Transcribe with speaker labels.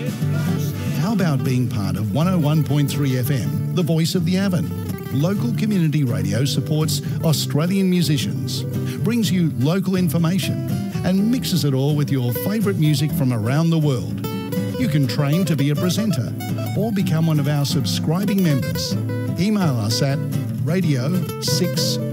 Speaker 1: How about being part of 101.3 FM, the voice of the Avon? Local community radio supports Australian musicians, brings you local information, and mixes it all with your favourite music from around the world. You can train to be a presenter or become one of our subscribing members. Email us at radio6